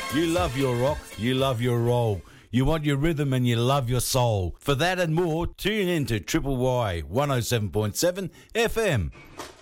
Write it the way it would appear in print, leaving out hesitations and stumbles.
You love your rock, you love your roll. You want your rhythm and you love your soul. For that and more, tune in to Triple Y 107.7 FM.